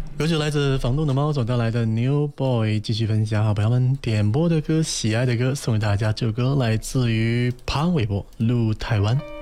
歌曲来自房东的猫总带来的 New Boy， 继续分享好朋友们点播的歌，喜爱的歌送给大家。这首歌来自于潘玮柏，《路台湾》。